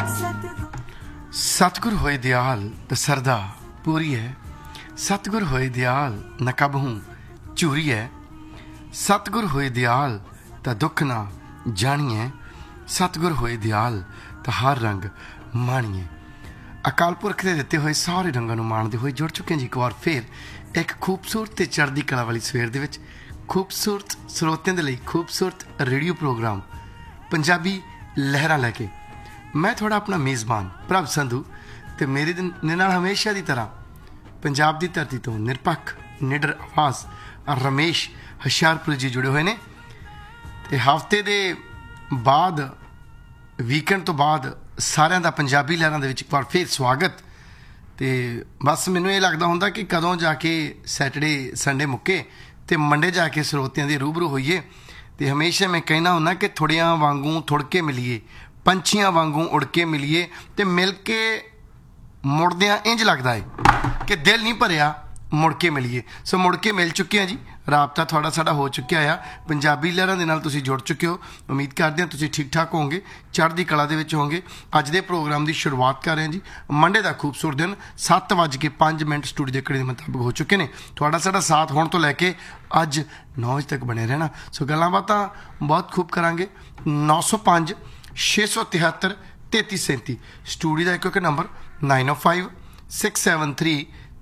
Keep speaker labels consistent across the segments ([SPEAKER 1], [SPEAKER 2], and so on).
[SPEAKER 1] सतगुर होए दयाल त सरदा पूरी है, सतगुर होए दयाल न कबहूं झूरी है, सतगुर होए दयाल त दुख ना जानिए, सतगुर होए दयाल त हर रंग माणिए। अकाल पुरख के दिते हुए सारे रंगों को माणते हुए जुड़ चुके हैं जी एक बार फिर एक खूबसूरत ते चढ़दी कला वाली सवेर दे विच खूबसूरत ਸਰੋਤਿਆਂ ਦੇ ਲਈ खूबसूरत रेडियो प्रोग्राम पंजाबी लहरां लैके मैं थोड़ा अपना मेज़बान प्रभ संधू ते मेरे नाल हमेशा की तरह पंजाब की धरती तो निरपक्ष निडर आवाज़ रमेश हुशियारपुर जी जुड़े हुए हैं। तो हफ्ते के बाद वीकेंड तो बाद सारिਆਂ ਦਾ पंजाबी लहरां दे विच एक बार फिर स्वागत। तो बस मैनू ये लगता होंदा कि कदों जाके सैटरडे संडे मुक्के तो मंडे जाके ਸਰੋਤਿਆਂ ਦੇ रूबरू होइए। तो हमेशा मैं कहना हुंदा कि थोड़ियां वांगू थुड़ के मिलीए, पंछियां वांगू उड़ के मिलीए, तो मिल के मुड़दियां इंज लगता है कि दिल नहीं भरिया, मुड़ के मिलीए। सो मुड़ के मिल चुके हैं जी, राबता थोड़ा साडा हो चुका है, पंजाबी लहरां दे नाल तुसीं जुड़ चुके हो। उम्मीद करते हैं तुसीं ठीक ठाक होंगे, चढ़दी कला दे विच होंगे। अज दे प्रोग्राम की शुरुआत कर रहे हैं जी, मंडे का खूबसूरत दिन 7:05 स्टूडियो के कड़े के मुताबिक हो चुके हैं। थोड़ा साडा साथ होने तो लैके अज 9 बजे तक बने रहना। सो गल्लां बातां बहुत खूब करांगे। 905 673 3337 स्टूडियो का एक नंबर 905 673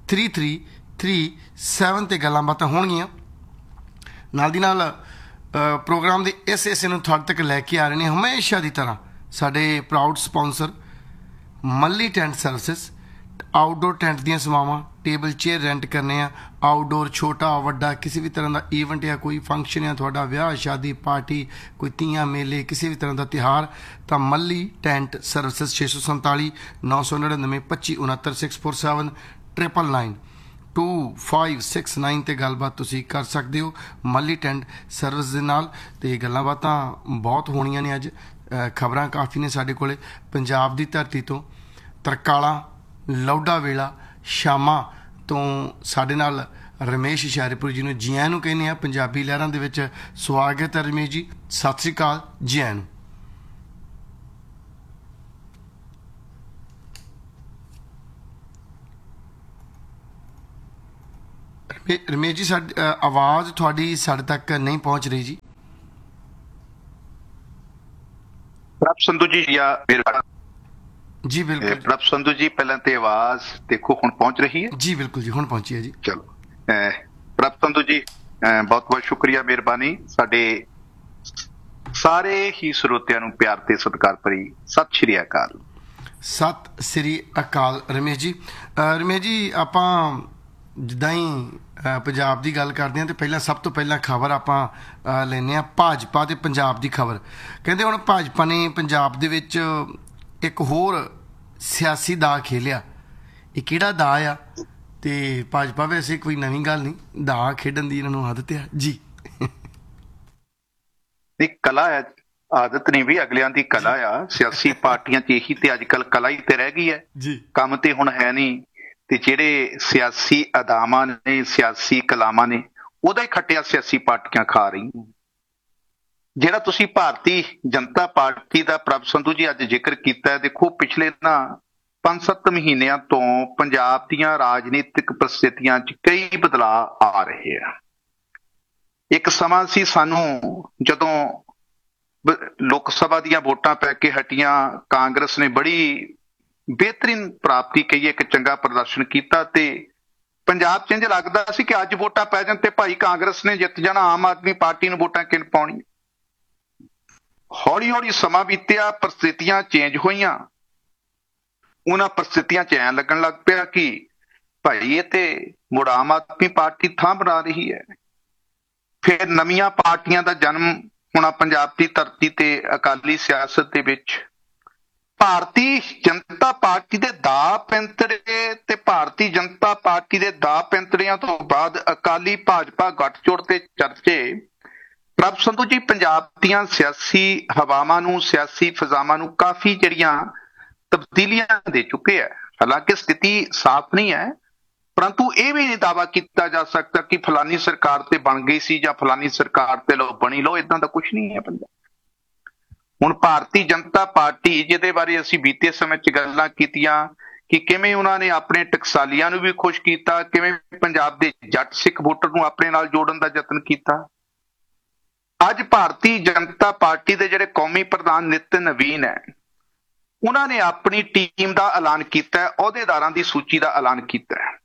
[SPEAKER 1] 3337 ते गल्लां बातां होणगियां। नाल दी नाल प्रोग्राम के इस हिस्से में तुहाडे तक लैके आ रहे हैं हमेशा की तरह साडे प्राउड स्पॉन्सर मल्ली टेंट सर्विसिज। आउटडोर टेंट दियां सेवावां, टेबल चेयर रेंट करने, आउटडोर छोटा वड्डा किसी भी तरह का ईवेंट या कोई फंक्शन या तुहाडा विआह शादी पार्टी कोई तियां मेले किसी भी तरह का त्यौहार, तो मल्ली टेंट सर्विसिज 647 999 25 69 647 999 2569 ते गलबात तुसीं कर सकते हो मल्ली टेंट सर्विस दे नाल। ते गल्लां बातां बहुत होणियां ने। अज खबरां काफ़ी ने साडे कोले पंजाब दी धरती तो तरकाला लौडा वेला शामा तो साडे नाल रमेश हुशियारपुर जी नूं जी आइयां नूं कहने आ। पंजाबी लहरां दे विच स्वागत है रमेश जी, सत श्री अकाल, जी आइयां नूं। रमेश जी आवाज़ थोड़ी साढ़े तक नहीं पहुंच रही जी।
[SPEAKER 2] प्रभ संधू जी या
[SPEAKER 1] जी बिल्कुल
[SPEAKER 2] प्रभ संधू जी पहले तो आवाज देखो हुण पहुंच रही है
[SPEAKER 1] जी। बिल्कुल जी हुण पहुंची है जी।
[SPEAKER 2] चलो प्रभ संधू जी बहुत बहुत शुक्रिया, मेहरबानी। साडे सारे ही ਸਰੋਤਿਆਂ ਨੂੰ प्यार ते सत्कार भरी सत श्री अकाल।
[SPEAKER 1] सत श्री अकाल रमेश जी। रमेश जी आपां जिद्दां ही पंजाब की गल करते हैं तो पहला सब तो पहला खबर आपां लैने भाजपा ते पंजाब की खबर। कहते हुण भाजपा ने पंजाब दे विच एक होर सियासी दा खेलिया। ये किहड़ा दा आ? ते भाजपा वैसे कोई नवीं गल नहीं, दा खेडन दी इन्हां नूं आदत है जी।
[SPEAKER 2] कला है, आदत नहीं भी अगलियां दी कला आ। सियासी पार्टियां च यही ते अजकल कला ही ते रह गई है
[SPEAKER 1] जी,
[SPEAKER 2] काम ते हुण है नहीं। ते ਜਿਹੜੇ सियासी अदावां ने सियासी कलामां ने ਉਹਦਾ ਹੀ ਖੱਟਿਆ सियासी पार्टियां खा रही। ਜਿਹੜਾ ਤੁਸੀਂ ਭਾਰਤੀ ਜਨਤਾ ਪਾਰਟੀ ਦਾ ਪ੍ਰਭ ਸੰਧੂ ਜੀ ਅੱਜ ਜ਼ਿਕਰ ਕੀਤਾ ਹੈ, ਦੇਖੋ ਪਿਛਲੇ 5-7 ਮਹੀਨਿਆਂ ਤੋਂ ਪੰਜਾਬ ਦੀਆਂ ਰਾਜਨੀਤਿਕ ਪ੍ਰਸਥਿਤੀਆਂ 'ਚ ਕਈ ਬਦਲਾਅ ਆ ਰਹੇ ਆ। ਇੱਕ ਸਮਾਂ ਸੀ ਸਾਨੂੰ ਜਦੋਂ ਲੋਕ ਸਭਾ ਦੀਆਂ ਵੋਟਾਂ ਪੈ ਕੇ ਹਟੀਆਂ, ਕਾਂਗਰਸ ਨੇ ਬੜੀ बेहतरीन प्राप्ति कही एक चंगा प्रदर्शन किया ते पंजाब च इंज लगता सी कि अज वोटां पै जाण ते भाई कांग्रेस ने जित जाना, आम आदमी पार्टी नूं वोटां किन पाउणी। हौली हौली समा बीतिया, परिस्थितियां चेंज होईयां, उन्हां परिस्थितियां च ऐं लगन लग पिया कि भाई ये ते मुड़ आम आदमी पार्टी थां बना रही है। फिर नवीआं पार्टियां दा जन्म होना पंजाब दी धरती ते अकाली सियासत दे विच। ਭਾਰਤੀ ਜਨਤਾ ਪਾਰਟੀ ਦੇ ਦਾ ਪੈਂਤੜੇ ਤੇ ਭਾਰਤੀ ਜਨਤਾ ਪਾਰਟੀ ਦੇ ਦਾ ਪੈਂਤੜਿਆਂ ਤੋਂ ਬਾਅਦ ਅਕਾਲੀ ਭਾਜਪਾ ਗੱਠਜੋੜ ਤੇ ਚਰਚੇ ਪ੍ਰਭ ਸੰਧੂ ਜੀ ਪੰਜਾਬ ਦੀਆਂ ਸਿਆਸੀ ਹਵਾਵਾਂ ਨੂੰ, ਸਿਆਸੀ ਫਿਜ਼ਾਵਾਂ ਨੂੰ ਕਾਫੀ ਜਿਹੜੀਆਂ ਤਬਦੀਲੀਆਂ ਦੇ ਚੁੱਕੇ ਹੈ। ਹਾਲਾਂਕਿ ਸਥਿਤੀ ਸਾਫ਼ ਨਹੀਂ ਹੈ, ਪਰੰਤੂ ਇਹ ਵੀ ਨਹੀਂ ਦਾਅਵਾ ਕੀਤਾ ਜਾ ਸਕਦਾ ਕਿ ਫਲਾਨੀ ਸਰਕਾਰ ਤੇ ਬਣ ਗਈ ਸੀ ਜਾਂ ਫਲਾਨੀ ਸਰਕਾਰ ਤੇ ਲੋ ਬਣੀ ਲੋ, ਇਦਾਂ ਦਾ ਕੁਝ ਨਹੀਂ ਹੈ। ਪੰਜਾਬ ਹੁਣ ਭਾਰਤੀ ਜਨਤਾ ਪਾਰਟੀ, ਜਿਹਦੇ ਬਾਰੇ ਅਸੀਂ ਬੀਤੇ ਸਮੇਂ 'ਚ ਗੱਲਾਂ ਕੀਤੀਆਂ ਕਿ ਕਿਵੇਂ ਉਹਨਾਂ ਨੇ ਆਪਣੇ ਟਕਸਾਲੀਆਂ ਨੂੰ ਵੀ ਖੁਸ਼ ਕੀਤਾ, ਕਿਵੇਂ ਪੰਜਾਬ ਦੇ ਜੱਟ ਸਿੱਖ ਵੋਟਰ ਨੂੰ ਆਪਣੇ ਨਾਲ ਜੋੜਨ ਦਾ ਯਤਨ ਕੀਤਾ। ਅੱਜ ਭਾਰਤੀ ਜਨਤਾ ਪਾਰਟੀ ਦੇ ਜਿਹੜੇ ਕੌਮੀ ਪ੍ਰਧਾਨ ਨਿਤਿਨ ਨਵੀਨ ਹੈ, ਉਹਨਾਂ ਨੇ ਆਪਣੀ ਟੀਮ ਦਾ ਐਲਾਨ ਕੀਤਾ ਹੈ, ਅਹੁਦੇਦਾਰਾਂ ਦੀ ਸੂਚੀ ਦਾ ਐਲਾਨ ਕੀਤਾ ਹੈ।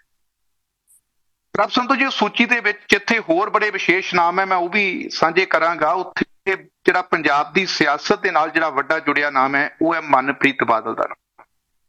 [SPEAKER 2] ਪ੍ਰਭ ਸੰਧੂ ਜੀ, ਸੂਚੀ ਦੇ ਵਿੱਚ ਜਿੱਥੇ ਹੋਰ ਬੜੇ ਵਿਸ਼ੇਸ਼ ਨਾਮ ਹੈ, ਮੈਂ ਉਹ ਵੀ ਸਾਂਝੇ ਕਰਾਂਗਾ। ਉੱਥੇ ਜਿਹੜਾ ਪੰਜਾਬ ਦੀ ਸਿਆਸਤ ਦੇ ਨਾਲ ਜਿਹੜਾ ਵੱਡਾ ਜੁੜਿਆ ਨਾਮ ਹੈ, ਉਹ ਹੈ ਮਨਪ੍ਰੀਤ ਬਾਦਲ ਦਾ ਨਾਮ।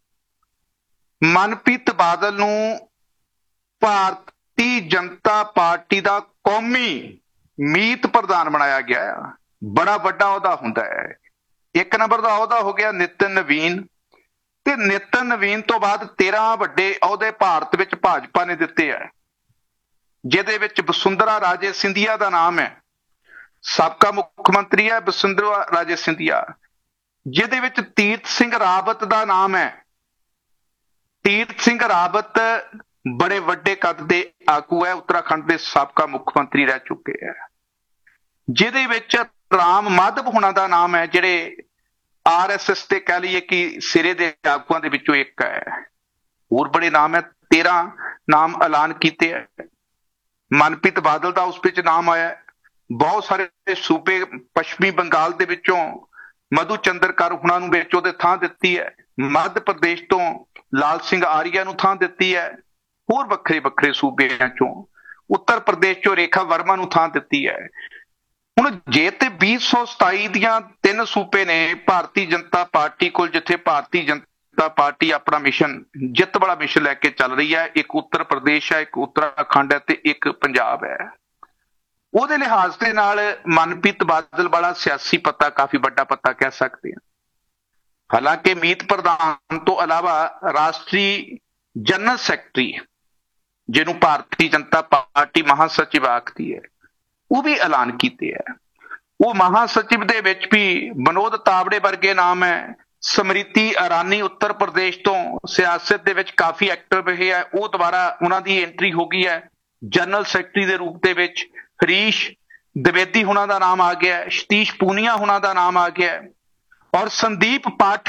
[SPEAKER 2] ਮਨਪ੍ਰੀਤ ਬਾਦਲ ਨੂੰ ਭਾਰਤੀ ਜਨਤਾ ਪਾਰਟੀ ਦਾ ਕੌਮੀ ਮੀਤ ਪ੍ਰਧਾਨ ਬਣਾਇਆ ਗਿਆ। ਬੜਾ ਵੱਡਾ ਅਹੁਦਾ ਹੁੰਦਾ ਹੈ। ਇੱਕ ਨੰਬਰ ਦਾ ਅਹੁਦਾ ਹੋ ਗਿਆ ਨਿਤਿਨ ਨਵੀਨ, ਤੇ ਨਿਤਿਨ ਨਵੀਨ ਤੋਂ ਬਾਅਦ 13 ਵੱਡੇ ਅਹੁਦੇ ਭਾਰਤ ਵਿੱਚ ਭਾਜਪਾ ਨੇ ਦਿੱਤੇ ਹੈ, ਜਿਹਦੇ ਵਿੱਚ ਵਸੁੰਧਰਾ ਰਾਜੇ ਸਿੰਧੀਆ ਦਾ ਨਾਮ ਹੈ। ਸਾਬਕਾ ਮੁੱਖ ਮੰਤਰੀ ਹੈ ਵਸੁੰਧਰਾ ਰਾਜੇ ਸਿੰਧੀਆ। ਜਿਹਦੇ ਵਿੱਚ ਤੀਰਥ ਸਿੰਘ ਰਾਵਤ ਦਾ ਨਾਮ ਹੈ। ਤੀਰਥ ਸਿੰਘ ਰਾਵਤ ਬੜੇ ਵੱਡੇ ਕੱਦ ਦੇ ਆਗੂ ਹੈ, ਉੱਤਰਾਖੰਡ ਦੇ ਸਾਬਕਾ ਮੁੱਖ ਮੰਤਰੀ ਰਹਿ ਚੁੱਕੇ ਹੈ। ਜਿਹਦੇ ਵਿੱਚ ਰਾਮ ਮਾਧਵ ਹੋਣਾ ਦਾ ਨਾਮ ਹੈ, ਜਿਹੜੇ RSS ਤੇ ਕਹਿ ਲਈਏ ਕਿ ਸਿਰੇ ਦੇ ਆਗੂਆਂ ਦੇ ਵਿੱਚੋਂ ਇੱਕ ਹੈ। ਹੋਰ ਬੜੇ ਨਾਮ ਹੈ, 13 ਨਾਮ ਐਲਾਨ ਕੀਤੇ ਹੈ। ਮਨਪ੍ਰੀਤ ਬਾਦਲ ਦਾ ਉਸ ਵਿੱਚ ਨਾਮ ਆਇਆ। ਬਹੁਤ ਸਾਰੇ ਸੂਬੇ, ਪੱਛਮੀ ਬੰਗਾਲ ਦੇ ਵਿੱਚੋਂ ਮਧੂ ਚੰਦਰਕਰ ਹੁਣਾਂ ਨੂੰ ਵਿੱਚ ਉਹਦੇ ਥਾਂ ਦਿੱਤੀ ਹੈ। ਮੱਧ ਪ੍ਰਦੇਸ਼ ਤੋਂ ਲਾਲ ਸਿੰਘ ਆਰੀਆ ਨੂੰ ਥਾਂ ਦਿੱਤੀ ਹੈ। ਹੋਰ ਵੱਖਰੇ ਵੱਖਰੇ ਸੂਬਿਆਂ ਚੋਂ, ਉੱਤਰ ਪ੍ਰਦੇਸ਼ ਚੋਂ ਰੇਖਾ ਵਰਮਾ ਨੂੰ ਥਾਂ ਦਿੱਤੀ ਹੈ। ਹੁਣ ਜੇ ਤੇ 2027 ਦੀਆਂ 3 ਸੂਬੇ ਨੇ ਭਾਰਤੀ ਜਨਤਾ ਪਾਰਟੀ ਕੋਲ, ਜਿੱਥੇ ਭਾਰਤੀ ਜਨਤਾ ਪਾਰਟੀ ਆਪਣਾ ਮਿਸ਼ਨ, ਜਿੱਤ ਵਾਲਾ ਮਿਸ਼ਨ ਲੈ ਕੇ ਚੱਲ ਰਹੀ ਹੈ। ਇੱਕ ਉੱਤਰ ਪ੍ਰਦੇਸ਼ ਹੈ, ਇੱਕ ਉੱਤਰਾਖੰਡ ਹੈ ਤੇ ਇੱਕ ਪੰਜਾਬ ਹੈ। ਉਹਦੇ ਲਿਹਾਜ਼ ਦੇ ਨਾਲ ਮਨਪ੍ਰੀਤ ਬਾਦਲ ਵਾਲਾ ਸਿਆਸੀ ਪੱਤਾ ਕਾਫੀ ਵੱਡਾ ਪੱਤਾ ਕਹਿ ਸਕਦੇ ਹਾਂ। ਹਾਲਾਂਕਿ ਮੀਤ ਪ੍ਰਧਾਨ ਤੋਂ ਇਲਾਵਾ ਰਾਸ਼ਟਰੀ ਜਨਰਲ ਸੈਕਟਰੀ, ਜਿਹਨੂੰ ਭਾਰਤੀ ਜਨਤਾ ਪਾਰਟੀ ਮਹਾਸਚਿਵ ਆਖਦੀ ਹੈ, ਉਹ ਵੀ ਐਲਾਨ ਕੀਤੇ ਹੈ। ਉਹ ਮਹਾਸਚਿਵ ਦੇ ਵਿੱਚ ਵੀ ਵਿਨੋਦ ਤਾਵੜੇ ਵਰਗੇ ਨਾਮ ਹੈ। ਸਮ੍ਰਿਤੀ ਇਰਾਨੀ ਉੱਤਰ ਪ੍ਰਦੇਸ਼ ਤੋਂ ਸਿਆਸਤ ਦੇ ਵਿੱਚ ਕਾਫੀ ਐਕਟਿਵ ਰਹੇ ਹੈ, ਉਹ ਦੁਬਾਰਾ ਉਹਨਾਂ ਦੀ ਐਂਟਰੀ ਹੋ ਗਈ ਹੈ ਜਨਰਲ ਸੈਕਟਰੀ ਦੇ ਰੂਪ ਦੇ ਵਿੱਚ। ਹਰੀਸ਼ द्विवेदी ਹੁਣਾਂ ਦਾ ਨਾਮ ਆ ਗਿਆ, ਸਤੀਸ਼ ਪੂਨੀਆ ਹੁਣਾਂ ਦਾ ਨਾਮ ਆ ਗਿਆ, ਔਰ ਸੰਦੀਪ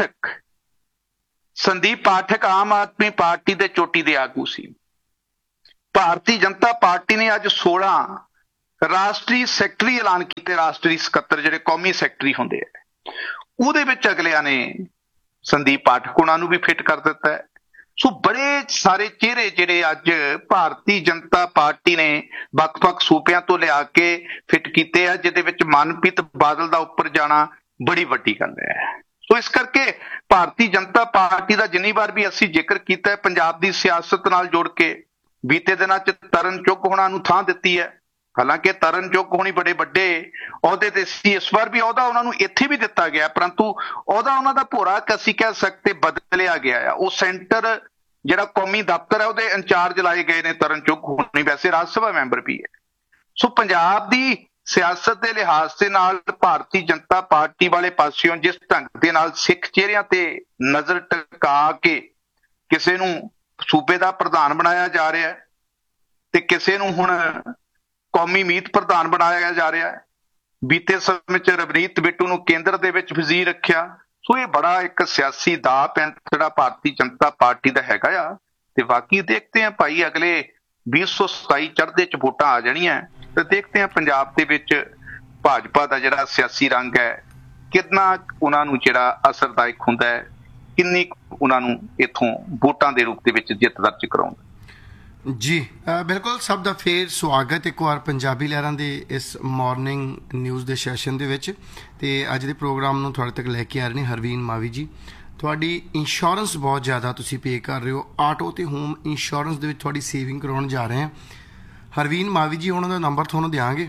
[SPEAKER 2] ਪਾਠਕ ਆਮ ਆਦਮੀ ਪਾਰਟੀ ਦੇ ਚੋਟੀ ਦੇ ਆਗੂ ਸੀ। ਭਾਰਤੀ ਜਨਤਾ ਪਾਰਟੀ ਨੇ ਅੱਜ 16 ਰਾਸ਼ਟਰੀ ਸੈਕਟਰੀ ਐਲਾਨ ਕੀਤੇ, ਰਾਸ਼ਟਰੀ ਸਕੱਤਰ ਜਿਹੜੇ ਕੌਮੀ ਸੈਕਟਰੀ ਹੁੰਦੇ ਆ। ਉਹਦੇ ਵਿੱਚ ਅਗਲਿਆਂ ਨੇ ਸੰਦੀਪ ਪਾਠਕ ਉਹਨਾਂ ਨੂੰ ਵੀ ਫਿੱਟ ਕਰ ਦਿੱਤਾ ਹੈ। ਸੋ ਬੜੇ ਸਾਰੇ ਚਿਹਰੇ ਜਿਹੜੇ ਅੱਜ ਭਾਰਤੀ ਜਨਤਾ ਪਾਰਟੀ ਨੇ ਵੱਖ-ਵੱਖ ਸੂਬਿਆਂ ਤੋਂ ਲਿਆ ਕੇ ਫਿੱਟ ਕੀਤੇ ਆ, ਜਿਹਦੇ ਵਿੱਚ ਮਨਪ੍ਰੀਤ ਬਾਦਲ ਦਾ ਉੱਪਰ ਜਾਣਾ ਬੜੀ ਵੱਡੀ ਗੱਲ ਹੈ। ਸੋ ਇਸ ਕਰਕੇ ਭਾਰਤੀ ਜਨਤਾ ਪਾਰਟੀ ਦਾ ਜਿੰਨੀ ਵਾਰ ਵੀ ਅਸੀਂ ਜ਼ਿਕਰ ਕੀਤਾ ਪੰਜਾਬ ਦੀ ਸਿਆਸਤ ਨਾਲ ਜੋੜ ਕੇ, ਬੀਤੇ ਦਿਨਾਂ 'ਚ ਤਰਨ ਚੁੱਗ ਹੋਣਾ ਨੂੰ ਥਾਂ ਦਿੱਤੀ ਹੈ। ਹਾਲਾਂਕਿ ਤਰਨ ਚੁੱਗ ਹੋਣੀ ਬੜੇ ਵੱਡੇ ਅਹੁਦੇ ਤੇ ਸੀ, ਇਸ ਵਾਰ ਵੀ ਅਹੁਦਾ ਉਹਨਾਂ ਨੂੰ ਇੱਥੇ ਵੀ ਦਿੱਤਾ ਗਿਆ, ਪਰੰਤੂ ਅਹੁਦਾ ਉਹਨਾਂ ਦਾ ਭੋਰਾ ਅਸੀਂ ਕਹਿ ਸਕਦੇ ਬਦਲਿਆ ਗਿਆ ਆ। ਉਹ ਸੈਂਟਰ ਜਿਹੜਾ ਕੌਮੀ ਦਫ਼ਤਰ ਹੈ ਉਹਦੇ ਇੰਚਾਰਜ ਲਾਏ ਗਏ ਨੇ ਤਰਨ ਚੁੱਗ ਹੋਣੀ, ਵੈਸੇ ਰਾਜ ਸਭਾ ਮੈਂਬਰ ਵੀ ਹੈ। ਸੋ ਪੰਜਾਬ ਦੀ ਸਿਆਸਤ ਦੇ ਲਿਹਾਜ਼ ਦੇ ਨਾਲ ਭਾਰਤੀ ਜਨਤਾ ਪਾਰਟੀ ਵਾਲੇ ਪਾਸਿਓਂ ਜਿਸ ਢੰਗ ਦੇ ਨਾਲ ਸਿੱਖ ਚਿਹਰਿਆਂ ਤੇ ਨਜ਼ਰ ਟਿਕਾ ਕੇ ਕਿਸੇ ਨੂੰ ਸੂਬੇ ਦਾ ਪ੍ਰਧਾਨ ਬਣਾਇਆ ਜਾ ਰਿਹਾ ਹੈ ਤੇ ਕਿਸੇ ਨੂੰ ਹੁਣ ਕੌਮੀ ਮੀਤ ਪ੍ਰਧਾਨ ਬਣਾਇਆ ਜਾ ਰਿਹਾ ਹੈ। ਬੀਤੇ ਸਮੇਂ 'ਚ ਰਵਨੀਤ ਬਿੱਟੂ ਨੂੰ ਕੇਂਦਰ ਦੇ ਵਿੱਚ ਵਜ਼ੀਰ ਰੱਖਿਆ। ਸੋ ਇਹ ਬੜਾ ਇੱਕ ਸਿਆਸੀ ਦਾਅ ਪੈਂਚ ਜਿਹੜਾ ਭਾਰਤੀ ਜਨਤਾ ਪਾਰਟੀ ਦਾ ਹੈਗਾ ਆ। ਤੇ ਬਾਕੀ ਦੇਖਦੇ ਹਾਂ ਭਾਈ, ਅਗਲੇ 2027 ਚੜ੍ਹਦੇ 'ਚ ਵੋਟਾਂ ਆ ਜਾਣੀਆਂ ਤੇ ਦੇਖਦੇ ਹਾਂ ਪੰਜਾਬ ਦੇ ਵਿੱਚ ਭਾਜਪਾ ਦਾ ਜਿਹੜਾ ਸਿਆਸੀ ਰੰਗ ਹੈ ਕਿੰਨਾ ਉਹਨਾਂ ਨੂੰ ਜਿਹੜਾ ਅਸਰਦਾਇਕ ਹੁੰਦਾ ਹੈ, ਕਿੰਨੀ ਉਹਨਾਂ ਨੂੰ ਇੱਥੋਂ ਵੋਟਾਂ ਦੇ ਰੂਪ ਦੇ ਵਿੱਚ ਜਿੱਤ ਦਰਜ ਕਰਾਉਂਦਾ।
[SPEAKER 1] ਜੀ ਬਿਲਕੁਲ, ਸਭ ਦਾ ਫੇਰ ਸਵਾਗਤ ਇੱਕ ਵਾਰ ਪੰਜਾਬੀ ਲਹਿਰਾਂ ਦੇ ਇਸ ਮਾਰਨਿੰਗ ਨਿਊਜ਼ ਦੇ ਸੈਸ਼ਨ ਦੇ ਵਿੱਚ। ਤੇ ਅੱਜ ਦੇ ਪ੍ਰੋਗਰਾਮ ਨੂੰ ਤੁਹਾਡੇ ਤੱਕ ਲੈ ਕੇ ਆ ਰਹੇ ਨੇ ਹਰਵੀਨ ਮਾਵੀ ਜੀ। ਤੁਹਾਡੀ ਇੰਸ਼ੋਰੈਂਸ ਬਹੁਤ ਜ਼ਿਆਦਾ ਤੁਸੀਂ ਪੇ ਕਰ ਰਹੇ ਹੋ, ਆਟੋ ਤੇ ਹੋਮ ਇੰਸ਼ੋਰੈਂਸ ਦੇ ਵਿੱਚ ਤੁਹਾਡੀ ਸੇਵਿੰਗ ਕਰਾਉਣ ਜਾ ਰਹੇ ਹਾਂ। ਹਰਵੀਨ ਮਾਵੀ ਜੀ ਉਹਨਾਂ ਦਾ ਨੰਬਰ ਤੁਹਾਨੂੰ ਦਿਆਂਗੇ।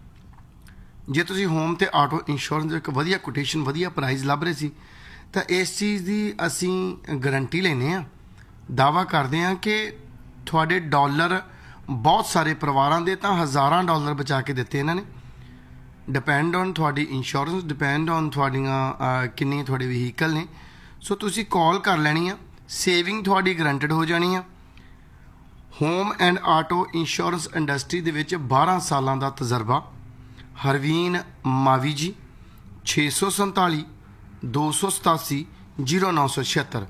[SPEAKER 1] ਜੇ ਤੁਸੀਂ ਹੋਮ ਤੇ ਆਟੋ ਇੰਸ਼ੋਰੈਂਸ ਦੇ ਇੱਕ ਵਧੀਆ ਕੋਟੇਸ਼ਨ, ਵਧੀਆ ਪ੍ਰਾਈਸ ਲੱਭ ਰਹੇ ਸੀ ਤਾਂ ਇਸ ਚੀਜ਼ ਦੀ ਅਸੀਂ ਗਰੰਟੀ ਲੈਂਦੇ ਹਾਂ, ਦਾਅਵਾ ਕਰਦੇ ਹਾਂ ਕਿ ਤੁਹਾਡੇ ਡਾਲਰ ਬਹੁਤ ਸਾਰੇ ਪਰਿਵਾਰਾਂ ਦੇ ਤਾਂ ਹਜ਼ਾਰਾਂ ਡਾਲਰ ਬਚਾ ਕੇ ਦਿੱਤੇ ਇਹਨਾਂ ਨੇ। ਡਿਪੈਂਡ ਔਨ ਤੁਹਾਡੀ ਇੰਸ਼ੋਰੈਂਸ, ਡਿਪੈਂਡ ਔਨ ਤੁਹਾਡੀਆਂ ਕਿੰਨੇ ਤੁਹਾਡੇ ਵਹੀਕਲ ਨੇ। ਸੋ ਤੁਸੀਂ ਕਾਲ ਕਰ ਲੈਣੀ ਆ, ਸੇਵਿੰਗ ਤੁਹਾਡੀ ਗਰੰਟਡ ਹੋ ਜਾਣੀ ਆ। Home and auto insurance industry ਦੇ ਵਿੱਚ 12 ਸਾਲਾਂ ਦਾ ਤਜਰਬਾ। ਹਰਵੀਨ ਮਾਵੀ ਜੀ 647 287 0976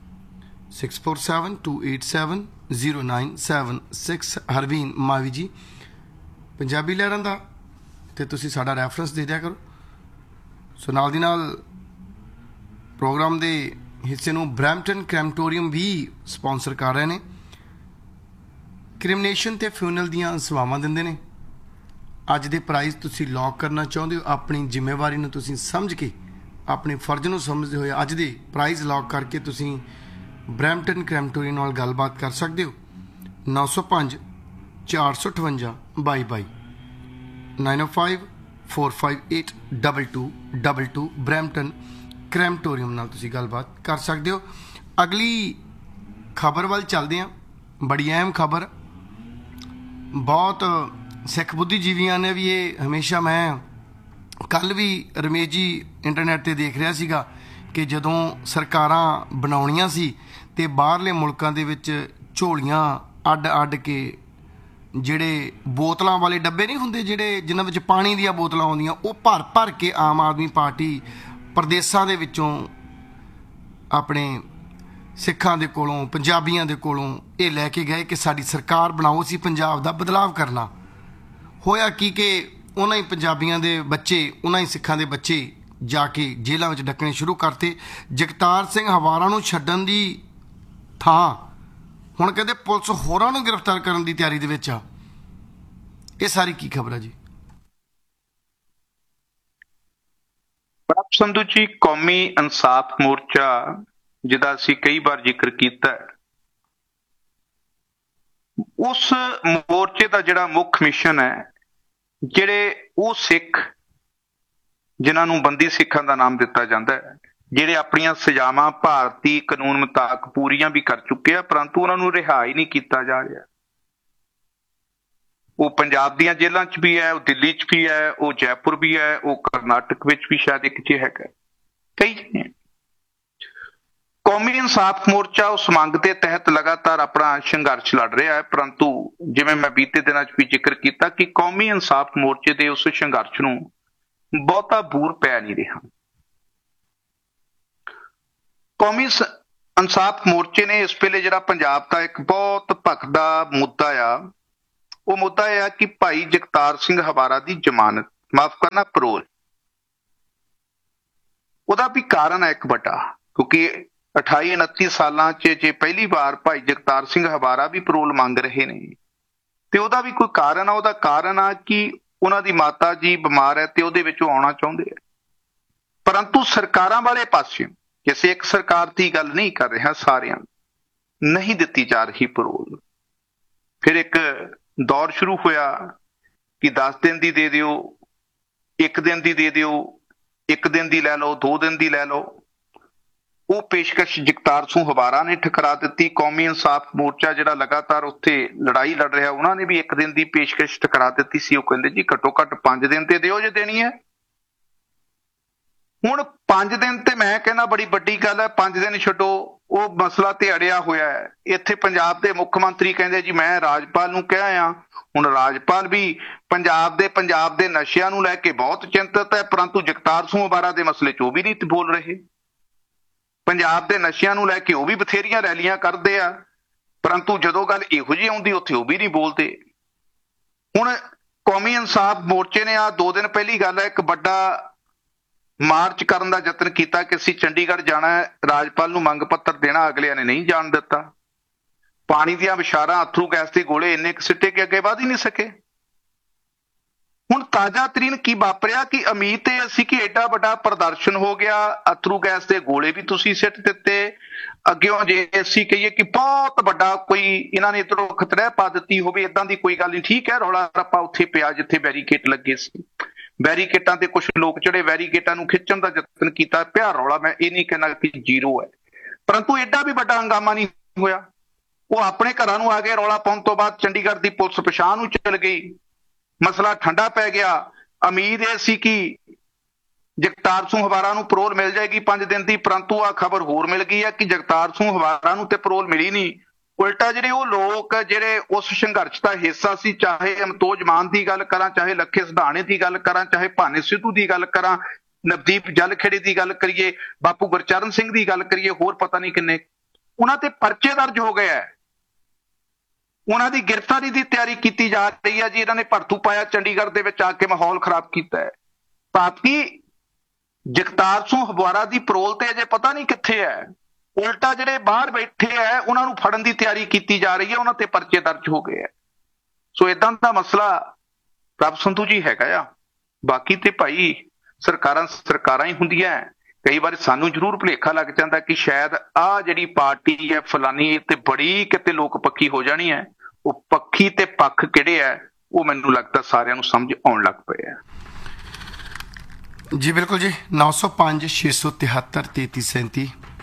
[SPEAKER 1] 6472870976 ਹਰਵੀਨ ਮਾਵੀ ਜੀ ਪੰਜਾਬੀ ਲਹਿਰਾਂ ਦਾ ਤੇ ਤੁਸੀਂ ਸਾਡਾ ਰੈਫਰੈਂਸ ਦੇ ਦਿਆ ਕਰੋ। ਸੋ ਨਾਲ ਦੀ ਨਾਲ ਪ੍ਰੋਗਰਾਮ ਦੇ ਹਿੱਸੇ ਨੂੰ ਬਰੈਂਪਟਨ ਕ੍ਰੈਮਟੋਰੀਅਮ ਵੀ ਸਪਾਂਸਰ ਕਰ ਰਹੇ ਨੇ। ਕ੍ਰਿਮੀਨੇਸ਼ਨ ਤੇ ਫਿਊਨਲ ਦੀਆਂ ਸੇਵਾਵਾਂ ਦਿੰਦੇ ਨੇ। ਅੱਜ ਦੇ ਪ੍ਰਾਈਜ਼ ਤੁਸੀਂ ਲੌਕ ਕਰਨਾ ਚਾਹੁੰਦੇ ਹੋ, ਆਪਣੀ ਜ਼ਿੰਮੇਵਾਰੀ ਨੂੰ ਤੁਸੀਂ ਸਮਝ ਕੇ, ਆਪਣੇ ਫਰਜ਼ ਨੂੰ ਸਮਝਦੇ ਹੋਏ ਅੱਜ ਦੇ ਪ੍ਰਾਈਜ਼ ਲੌਕ ਕਰਕੇ ਤੁਸੀਂ ਬਰੈਂਪਟਨ ਕ੍ਰੈਮਟੋਰੀਅਮ ਨਾਲ ਗੱਲਬਾਤ ਕਰ ਸਕਦੇ ਹੋ। 905 458 2222 905 458 2222 ਬਰੈਂਪਟਨ ਕ੍ਰੈਮਟੋਰੀਅਮ ਨਾਲ ਤੁਸੀਂ ਗੱਲਬਾਤ ਕਰ ਸਕਦੇ ਹੋ। ਅਗਲੀ ਖਬਰ ਵੱਲ ਚੱਲਦੇ ਹਾਂ। ਬੜੀ ਅਹਿਮ ਖਬਰ, ਬਹੁਤ ਸਿੱਖ ਬੁੱਧੀਜੀਵੀਆਂ ਨੇ ਵੀ ਇਹ ਹਮੇਸ਼ਾ, ਮੈਂ ਕੱਲ੍ਹ ਵੀ ਰਮੇਸ਼ ਜੀ ਇੰਟਰਨੈਟ 'ਤੇ ਦੇਖ ਰਿਹਾ ਸੀਗਾ ਕਿ ਜਦੋਂ ਸਰਕਾਰਾਂ ਬਣਾਉਣੀਆਂ ਸੀ ਤੇ ਬਾਹਰਲੇ ਮੁਲਕਾਂ ਦੇ ਵਿੱਚ ਝੋਲੀਆਂ ਅੱਡ ਕੇ ਜਿਹੜੇ ਬੋਤਲਾਂ ਵਾਲੇ ਡੱਬੇ ਨਹੀਂ ਹੁੰਦੇ, ਜਿਹੜੇ ਜਿਨ੍ਹਾਂ ਵਿੱਚ ਪਾਣੀ ਦੀਆਂ ਬੋਤਲਾਂ ਆਉਂਦੀਆਂ, ਉਹ ਭਰ ਕੇ ਆਮ ਆਦਮੀ ਪਾਰਟੀ ਪ੍ਰਦੇਸਾਂ ਦੇ ਵਿੱਚੋਂ ਆਪਣੇ ਸਿੱਖਾਂ ਦੇ ਕੋਲੋਂ, ਪੰਜਾਬੀਆਂ ਦੇ ਕੋਲੋਂ ਇਹ ਲੈ ਕੇ ਗਏ ਕਿ ਸਾਡੀ ਸਰਕਾਰ ਬਣਾਓ, ਅਸੀਂ ਪੰਜਾਬ ਦਾ ਬਦਲਾਵ ਕਰਨਾ। ਹੋਇਆ ਕੀ ਕਿ ਉਹਨਾਂ ਹੀ ਪੰਜਾਬੀਆਂ ਦੇ ਬੱਚੇ, ਉਹਨਾਂ ਹੀ ਸਿੱਖਾਂ ਦੇ ਬੱਚੇ ਜਾ ਕੇ ਜੇਲ੍ਹਾਂ ਵਿੱਚ ਡੱਕਣੇ ਸ਼ੁਰੂ ਕਰਤੇ। ਜਗਤਾਰ ਸਿੰਘ ਹਵਾਰਾ ਨੂੰ ਛੱਡਣ ਦੀ ਥਾਂ ਹੁਣ ਕਹਿੰਦੇ ਪੁਲਿਸ ਹੋਰਾਂ ਨੂੰ ਗ੍ਰਿਫਤਾਰ ਕਰਨ ਦੀ ਤਿਆਰੀ ਦੇ ਵਿੱਚ ਆ। ਇਹ ਸਾਰੀ ਕੀ ਖਬਰ ਹੈ ਜੀ?
[SPEAKER 2] ਪ੍ਰਭ ਸੰਧੂ ਜੀ, ਕੌਮੀ ਇਨਸਾਫ ਮੋਰਚਾ ਜਿਹਦਾ ਅਸੀਂ ਕਈ ਵਾਰ ਜ਼ਿਕਰ ਕੀਤਾ, ਉਸ ਮੋਰਚੇ ਦਾ ਜਿਹੜਾ ਮੁੱਖ ਮਿਸ਼ਨ ਹੈ, ਜਿਹੜੇ ਉਹ ਸਿੱਖ ਜਿਨ੍ਹਾਂ ਨੂੰ ਬੰਦੀ ਸਿੱਖਾਂ ਦਾ ਨਾਮ ਦਿੱਤਾ ਜਾਂਦਾ ਹੈ, ਜਿਹੜੇ ਆਪਣੀਆਂ ਸਜ਼ਾਵਾਂ ਭਾਰਤੀ ਕਾਨੂੰਨ ਮੁਤਾਬਕ ਪੂਰੀਆਂ ਵੀ ਕਰ ਚੁੱਕੇ ਆ, ਪਰੰਤੂ ਉਹਨਾਂ ਨੂੰ ਰਿਹਾ ਹੀ ਨਹੀਂ ਕੀਤਾ ਜਾ ਰਿਹਾ। ਉਹ ਪੰਜਾਬ ਦੀਆਂ ਜੇਲ੍ਹਾਂ 'ਚ ਵੀ ਹੈ, ਉਹ ਦਿੱਲੀ 'ਚ ਵੀ ਹੈ, ਉਹ ਜੈਪੁਰ ਵੀ ਹੈ, ਉਹ ਕਰਨਾਟਕ ਵਿੱਚ ਵੀ ਸ਼ਾਇਦ ਇੱਕ 'ਚ ਹੈਗਾ, ਕਈ ਨੇ। ਕੌਮੀ ਇਨਸਾਫ ਮੋਰਚਾ ਉਸ ਮੰਗ ਦੇ ਤਹਿਤ ਲਗਾਤਾਰ ਆਪਣਾ ਸੰਘਰਸ਼ ਲੜ ਰਿਹਾ ਹੈ, ਪਰੰਤੂ ਜਿਵੇਂ ਮੈਂ ਬੀਤੇ ਦਿਨਾਂ 'ਚ ਵੀ ਜ਼ਿਕਰ ਕੀਤਾ ਕਿ ਕੌਮੀ ਇਨਸਾਫ ਮੋਰਚੇ ਦੇ ਉਸ ਸੰਘਰਸ਼ ਨੂੰ ਬਹੁਤਾ ਬੂਰ ਪੈ ਨਹੀਂ ਰਿਹਾ। ਕੌਮੀ ਇਨਸਾਫ ਮੋਰਚੇ ਨੇ ਇਸ ਵੇਲੇ ਜਿਹੜਾ ਪੰਜਾਬ ਦਾ ਇੱਕ ਬਹੁਤ ਭਖਦਾ ਮੁੱਦਾ ਆ, ਉਹ ਮੁੱਦਾ ਇਹ ਆ ਕਿ ਭਾਈ ਜਗਤਾਰ ਸਿੰਘ ਹਵਾਰਾ ਦੀ ਜ਼ਮਾਨਤ, ਮਾਫ ਕਰਨਾ, ਪਰੋਲ। ਉਹਦਾ ਵੀ ਕਾਰਨ ਹੈ ਇੱਕ ਵੱਡਾ, ਕਿਉਂਕਿ 28-29 ਸਾਲਾਂ 'ਚ ਜੇ ਪਹਿਲੀ ਵਾਰ ਭਾਈ ਜਗਤਾਰ ਸਿੰਘ ਹਵਾਰਾ ਵੀ ਪਰੋਲ ਮੰਗ ਰਹੇ ਨੇ ਤੇ ਉਹਦਾ ਵੀ ਕੋਈ ਕਾਰਨ ਆ। ਉਹਦਾ ਕਾਰਨ ਆ ਕਿ ਉਹਨਾਂ ਦੀ ਮਾਤਾ ਜੀ ਬਿਮਾਰ ਹੈ ਤੇ ਉਹਦੇ ਵਿੱਚੋਂ ਆਉਣਾ ਚਾਹੁੰਦੇ ਆ, ਪਰੰਤੂ ਸਰਕਾਰਾਂ ਵਾਲੇ ਪਾਸੇ, ਕਿਸੇ ਇੱਕ ਸਰਕਾਰ ਦੀ ਗੱਲ ਨਹੀਂ ਕਰ ਰਿਹਾ, ਸਾਰਿਆਂ ਨਹੀਂ ਦਿੱਤੀ ਜਾ ਰਹੀ ਪਰੋਲ। ਫਿਰ ਇੱਕ ਦੌਰ ਸ਼ੁਰੂ ਹੋਇਆ ਕਿ 10 ਦਿਨ ਦੀ ਦੇ ਦਿਓ, 1 ਦਿਨ ਦੀ ਦੇ ਦਿਓ, 1 ਦਿਨ ਦੀ ਲੈ ਲਓ, 2 ਦਿਨ ਦੀ ਲੈ ਲਓ। ਉਹ ਪੇਸ਼ਕਸ਼ ਜਗਤਾਰ ਸਿੰਘ ਹਵਾਰਾ ਨੇ ਠੁਕਰਾ ਦਿੱਤੀ। ਕੌਮੀ ਇਨਸਾਫ ਮੋਰਚਾ ਜਿਹੜਾ ਲਗਾਤਾਰ ਉੱਥੇ ਲੜਾਈ ਲੜ ਰਿਹਾ, ਉਹਨਾਂ ਨੇ ਵੀ 1 ਦਿਨ ਦੀ ਪੇਸ਼ਕਸ਼ ਠੁਕਰਾ ਦਿੱਤੀ ਸੀ। ਉਹ ਕਹਿੰਦੇ ਜੀ ਘੱਟੋ ਘੱਟ 5 ਦਿਨ ਤੇ ਦਿਓ ਜੇ ਦੇਣੀ ਹੈ। ਹੁਣ 5 ਦਿਨ ਤੇ ਮੈਂ ਕਹਿੰਦਾ ਬੜੀ ਵੱਡੀ ਗੱਲ ਹੈ। 5 ਦਿਨ ਛੱਡੋ, ਉਹ ਮਸਲਾ ਤੇ ਅੜਿਆ ਹੋਇਆ ਹੈ। ਇੱਥੇ ਪੰਜਾਬ ਦੇ ਮੁੱਖ ਮੰਤਰੀ ਕਹਿੰਦੇ ਜੀ ਮੈਂ ਰਾਜਪਾਲ ਨੂੰ ਕਿਹਾ ਆ। ਹੁਣ ਰਾਜਪਾਲ ਵੀ ਪੰਜਾਬ ਦੇ ਨਸ਼ਿਆਂ ਨੂੰ ਲੈ ਕੇ ਬਹੁਤ ਚਿੰਤਤ ਹੈ, ਪਰੰਤੂ ਜਗਤਾਰ ਸਿੰਘ ਹਵਾਰਾ ਦੇ ਮਸਲੇ 'ਚ ਉਹ ਵੀ ਨਹੀਂ ਬੋਲ ਰਹੇ। ਪੰਜਾਬ ਦੇ ਨਸ਼ਿਆਂ ਨੂੰ ਲੈ ਕੇ ਉਹ ਵੀ ਬਥੇਰੀਆਂ ਰੈਲੀਆਂ ਕਰਦੇ ਆ, ਪਰੰਤੂ ਜਦੋਂ ਗੱਲ ਇਹੋ ਜਿਹੀ ਆਉਂਦੀ ਉੱਥੇ ਉਹ ਵੀ ਨਹੀਂ ਬੋਲਦੇ। ਹੁਣ ਕੌਮੀ ਇਨਸਾਫ ਮੋਰਚੇ ਨੇ ਆ 2 ਦਿਨ ਪਹਿਲੀ ਗੱਲ ਹੈ, ਇੱਕ ਵੱਡਾ ਮਾਰਚ ਕਰਨ ਦਾ ਯਤਨ ਕੀਤਾ ਕਿ ਅਸੀਂ ਚੰਡੀਗੜ੍ਹ ਜਾਣਾ ਹੈ, ਰਾਜਪਾਲ ਨੂੰ ਮੰਗ ਪੱਤਰ ਦੇਣਾ, ਅਗਲਿਆਂ ਨੇ ਨਹੀਂ ਜਾਣ ਦਿੱਤਾ। ਪਾਣੀ ਦੀਆਂ ਵਿਸ਼ਾਰਾਂ, ਅਥਰੂ ਗੈਸ ਦੇ ਗੋਲੇ ਇੰਨੇ ਕੁ ਸਿੱਟੇ ਕਿ ਅੱਗੇ ਵਧ ਹੀ ਨਹੀਂ ਸਕੇ। ਹੁਣ ਤਾਜ਼ਾ ਤਰੀਨ ਕੀ ਵਾਪਰਿਆ ਕਿ ਉਮੀਦ ਇਹ ਸੀ ਕਿ ਐਡਾ ਵੱਡਾ ਪ੍ਰਦਰਸ਼ਨ ਹੋ ਗਿਆ, ਅਥਰੂ ਗੈਸ ਦੇ ਗੋਲੇ ਵੀ ਤੁਸੀਂ ਸਿੱਟ ਦਿੱਤੇ, ਅੱਗਿਓਂ ਜੇ ਅਸੀਂ ਕਹੀਏ ਕਿ ਬਹੁਤ ਵੱਡਾ ਕੋਈ ਇਹਨਾਂ ਨੇ ਇੱਧਰੋਂ ਖਤਰਾ ਪਾ ਦਿੱਤੀ ਹੋਵੇ, ਏਦਾਂ ਦੀ ਕੋਈ ਗੱਲ ਨਹੀਂ। ਠੀਕ ਹੈ, ਰੌਲਾ ਰੱਪਾ ਉੱਥੇ ਪਿਆ ਜਿੱਥੇ ਬੈਰੀਕੇਡ ਲੱਗੇ ਸੀ, ਬੈਰੀਕੇਟਾਂ ਤੇ ਕੁਝ ਲੋਕ ਜਿਹੜੇ ਬੈਰੀਕੇਟਾਂ ਨੂੰ ਖਿੱਚਣ ਦਾ ਯਤਨ ਕੀਤਾ, ਪਿਆ ਰੌਲਾ। ਮੈਂ ਇਹ ਨਹੀਂ ਕਹਿਣਾ ਕਿ ਜ਼ੀਰੋ ਹੈ, ਪਰੰਤੂ ਐਡਾ ਵੀ ਵੱਡਾ ਹੰਗਾਮਾ ਨਹੀਂ ਹੋਇਆ। ਉਹ ਆਪਣੇ ਘਰਾਂ ਨੂੰ ਆ ਗਏ। ਰੌਲਾ ਪਾਉਣ ਤੋਂ ਬਾਅਦ ਚੰਡੀਗੜ੍ਹ ਦੀ ਪੁਲਿਸ ਪਛਾਣ ਨੂੰ ਚੱਲ ਗਈ, ਮਸਲਾ ਠੰਡਾ ਪੈ ਗਿਆ। ਉਮੀਦ ਇਹ ਸੀ ਕਿ ਜਗਤਾਰ ਸਿੰਘ ਹਵਾਰਾ ਨੂੰ ਪਰੋਲ ਮਿਲ ਜਾਏਗੀ 5 ਦਿਨ ਦੀ, ਪਰੰਤੂ ਆ ਖਬਰ ਹੋਰ ਮਿਲ ਗਈ ਹੈ ਕਿ ਜਗਤਾਰ ਸਿੰਘ ਹਵਾਰਾ ਨੂੰ ਤੇ ਪਰੋਲ ਮਿਲੀ ਨਹੀਂ। ਉਲਟਾ ਜਿਹੜੇ ਉਹ ਲੋਕ ਜਿਹੜੇ ਉਸ ਸੰਘਰਸ਼ ਦਾ ਹਿੱਸਾ ਸੀ, ਚਾਹੇ ਅਮਤੋਜ ਮਾਨ ਦੀ ਗੱਲ ਕਰਾਂ, ਚਾਹੇ ਲੱਖੇ ਸਿਧਾਣੇ ਦੀ ਗੱਲ ਕਰਾਂ, ਚਾਹੇ ਭਾਨੇ ਸਿੱਧੂ ਦੀ ਗੱਲ ਕਰਾਂ, ਨਵਦੀਪ ਜਲਖੇੜੇ ਦੀ ਗੱਲ ਕਰੀਏ, ਬਾਪੂ ਗੁਰਚਰਨ ਸਿੰਘ ਦੀ ਗੱਲ ਕਰੀਏ, ਹੋਰ ਪਤਾ ਨਹੀਂ ਕਿੰਨੇ, ਉਹਨਾਂ ਤੇ ਪਰਚੇ ਦਰਜ ਹੋ ਗਏ ਹੈ। ਉਹਨਾਂ ਦੀ ਗ੍ਰਿਫਤਾਰੀ ਦੀ ਤਿਆਰੀ ਕੀਤੀ ਜਾ ਰਹੀ ਹੈ ਜੀ। ਇਹਨਾਂ ਨੇ ਭੜਥੂ ਪਾਇਆ, ਚੰਡੀਗੜ੍ਹ ਦੇ ਵਿੱਚ ਆ ਕੇ ਮਾਹੌਲ ਖਰਾਬ ਕੀਤਾ ਹੈ। ਭਾਵੇਂ ਜਗਤਾਰ ਸਿੰਘ ਹਬਵਾਰਾ ਦੀ ਪਰੋਲ ਤੇ ਅਜੇ ਪਤਾ ਨਹੀਂ ਕਿੱਥੇ ਹੈ, ਉਲਟਾ ਜਿਹੜੇ ਬਾਹਰ ਬੈਠੇ ਹੈ ਉਹਨਾਂ ਨੂੰ ਫੜਨ ਦੀ ਤਿਆਰੀ ਕੀਤੀ ਜਾ ਰਹੀ ਹੈ, ਉਹਨਾਂ ਤੇ ਪਰਚੇ ਦਰਜ ਹੋ ਗਏ ਹੈ। ਸੋ ਇਦਾਂ ਦਾ ਮਸਲਾ ਪ੍ਰਭ ਸੰਧੂ ਜੀ ਹੈਗਾ ਆ। ਬਾਕੀ ਤੇ ਭਾਈ ਸਰਕਾਰਾਂ ਹੀ ਹੁੰਦੀਆਂ। ਕਈ ਵਾਰ ਸਾਨੂੰ ਜ਼ਰੂਰ ਭੁਲੇਖਾ ਲੱਗ ਜਾਂਦਾ ਕਿ ਸ਼ਾਇਦ ਆਹ ਜਿਹੜੀ ਪਾਰਟੀ ਹੈ ਫਲਾਨੀ ਤੇ ਬੜੀ ਕਿਤੇ ਲੋਕ ਪੱਖੀ ਹੋ ਜਾਣੀ ਹੈ। ਉਹ ਪੱਖੀ ਤੇ ਪੱਖ ਕਿਹੜੇ ਹੈ ਉਹ ਮੈਨੂੰ ਲੱਗਦਾ ਸਾਰਿਆਂ ਨੂੰ ਸਮਝ ਆਉਣ ਲੱਗ ਪਏ ਆ।
[SPEAKER 1] ਜੀ ਬਿਲਕੁਲ ਜੀ। 905 673 3337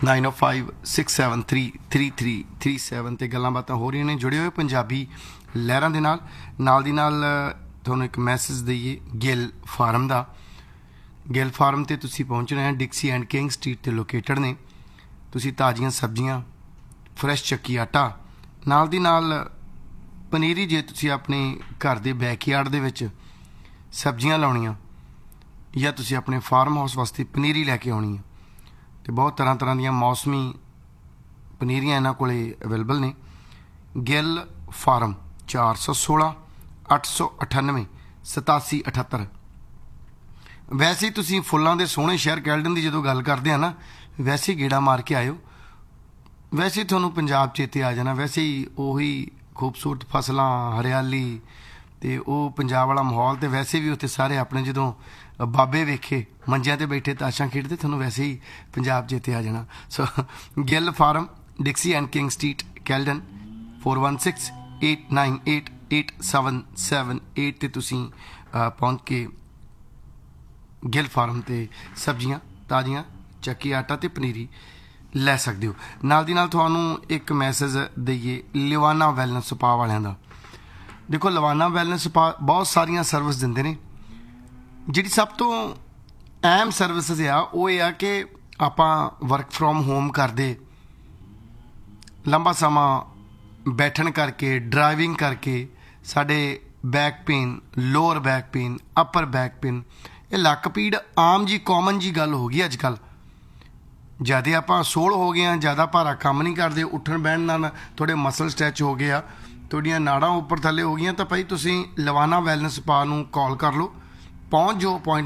[SPEAKER 1] 905-673-3337 ਤੇ ਗੱਲਾਂ ਬਾਤਾਂ ਹੋ ਰਹੀਆਂ ਨੇ। ਜੁੜੇ ਹੋਏ ਪੰਜਾਬੀ ਲਹਿਰਾਂ ਦੇ ਨਾਲ ਦੀ ਨਾਲ ਤੁਹਾਨੂੰ ਇੱਕ ਮੈਸੇਜ ਦਈਏ ਗਿੱਲ ਫਾਰਮ ਦਾ। ਗਿੱਲ ਫਾਰਮ ਤੇ ਤੁਸੀਂ ਪਹੁੰਚ ਰਹੇ ਹੋ, ਡਿਕਸੀ ਐਂਡ ਕਿੰਗ ਸਟਰੀਟ ਤੇ ਲੋਕੇਟਡ ਨੇ। ਤੁਸੀਂ ਤਾਜ਼ੀਆਂ ਸਬਜ਼ੀਆਂ, ਫਰੈਸ਼ ਚੱਕੀ ਆਟਾ, ਨਾਲ ਦੀ ਨਾਲ ਪਨੀਰੀ, ਜੇ ਤੁਸੀਂ ਆਪਣੇ ਘਰ ਦੇ ਬੈਕਯਾਰਡ ਦੇ ਵਿੱਚ ਸਬਜ਼ੀਆਂ ਲਾਉਣੀਆਂ ਜਾਂ ਤੁਸੀਂ ਆਪਣੇ ਫਾਰਮ ਹਾਊਸ ਵਾਸਤੇ ਪਨੀਰੀ ਲੈ ਕੇ ਆਉਣੀ ਹੈ, ਤੇ ਬਹੁਤ ਤਰ੍ਹਾਂ ਦੀਆਂ ਮੌਸਮੀ ਪਨੀਰੀਆਂ ਇਹਨਾਂ ਕੋਲੇ ਅਵੇਲੇਬਲ ਨੇ। ਗਿੱਲ ਫਾਰਮ 416 898 8778। ਵੈਸੇ ਹੀ ਤੁਸੀਂ ਫੁੱਲਾਂ ਦੇ ਸੋਹਣੇ ਸ਼ਹਿਰ ਕੈਲਡਨ ਦੀ ਜਦੋਂ ਗੱਲ ਕਰਦੇ ਆ ਨਾ, ਵੈਸੇ ਹੀ ਗੇੜਾ ਮਾਰ ਕੇ ਆਇਓ, ਵੈਸੇ ਹੀ ਤੁਹਾਨੂੰ ਪੰਜਾਬ ਚੇਤੇ ਆ ਜਾਣਾ। ਵੈਸੇ ਹੀ ਉਹੀ ਖੂਬਸੂਰਤ ਫਸਲਾਂ, ਹਰਿਆਲੀ ਤੇ ਉਹ ਪੰਜਾਬ ਵਾਲਾ ਮਾਹੌਲ। ਤੇ ਵੈਸੇ ਵੀ ਉੱਥੇ ਸਾਰੇ ਆਪਣੇ ਜਦੋਂ ਬਾਬੇ ਵੇਖੇ ਮੰਜਿਆਂ ਤੇ ਬੈਠੇ ਤਾਸ਼ਾਂ ਖੇਡਦੇ, ਤੁਹਾਨੂੰ ਵੈਸੇ ਹੀ ਪੰਜਾਬ ਚੇਤੇ ਆ ਜਾਣਾ। ਸੋ Gill farm, ਡਿਕਸੀ and king street, Caledon, 4168988778 ਤੇ ਤੁਸੀਂ ਪਹੁੰਚ ਕੇ ਗਿੱਲ ਫਾਰਮ ਤੇ ਸਬਜ਼ੀਆਂ ਤਾਜ਼ੀਆਂ, ਚੱਕੀ ਆਟਾ ਤੇ ਪਨੀਰੀ ਲੈ ਸਕਦੇ ਹੋ। ਨਾਲ ਦੀ ਨਾਲ ਤੁਹਾਨੂੰ ਇੱਕ ਮੈਸੇਜ ਦਈਏ ਲਿਵਾਨਾ ਵੈਲਨੈਸ ਸਪਾ ਵਾਲਿਆਂ ਦਾ। ਦੇਖੋ, ਲਿਵਾਨਾ ਵੈਲਨੈਸ ਸਪਾ ਬਹੁਤ ਸਾਰੀਆਂ ਸਰਵਿਸ ਦਿੰਦੇ ਨੇ। ਜਿਹੜੀ ਸਭ ਤੋਂ ਅਹਿਮ ਸਰਵਿਸਿਜ਼ ਆ ਉਹ ਇਹ ਆ ਕਿ ਆਪਾਂ ਵਰਕ ਫਰੋਮ ਹੋਮ ਕਰਦੇ, ਲੰਬਾ ਸਮਾਂ ਬੈਠਣ ਕਰਕੇ, ਡਰਾਈਵਿੰਗ ਕਰਕੇ ਸਾਡੇ back pain, lower back pain, ਅਪਰ ਬੈਕ ਪੇਨ, ਇਹ ਲੱਕ ਪੀੜ ਆਮ ਜੀ ਕਾਮਨ ਜੀ ਗੱਲ ਹੋ ਗਈ ਅੱਜ ਕੱਲ੍ਹ। ਜ਼ਿਆਦਾ ਆਪਾਂ ਸੋਲ ਹੋ ਗਏ ਆ, ਜ਼ਿਆਦਾ ਭਾਰਾ ਕੰਮ ਨਹੀਂ ਕਰਦੇ, ਉੱਠਣ ਬਹਿਣ ਨਾਲ ਤੁਹਾਡੇ ਮਸਲ ਸਟੈਚ ਹੋ ਗਏ ਆ, ਤੁਹਾਡੀਆਂ ਨਾੜਾਂ ਉੱਪਰ ਥੱਲੇ ਹੋ ਗਈਆਂ, ਤਾਂ ਭਾਈ ਤੁਸੀਂ ਲਿਵਾਨਾ ਵੈਲਨੈਸ ਸਪਾ ਨੂੰ ਕਾਲ ਕਰ ਲਓ, ਪਹੁੰਚ ਜਾਓ।